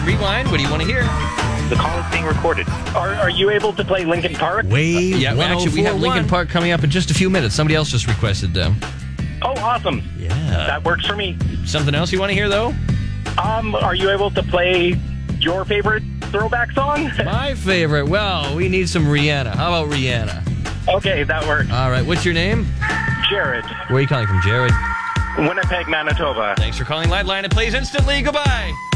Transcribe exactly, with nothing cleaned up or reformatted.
rewind. What do you want to hear? The call is being recorded. Are, are you able to play Linkin Park? Wave Yeah, actually, we have Linkin Park coming up in just a few minutes. Somebody else just requested them. Oh, awesome. Yeah. That works for me. Something else you want to hear, though? Um, are you able to play your favorite throwback song? My favorite. Well, we need some Rihanna. How about Rihanna? Okay, that works. All right. What's your name? Jared, Where are you calling from, Jared? Winnipeg, Manitoba. Thanks for calling Liveline. It plays instantly. Goodbye.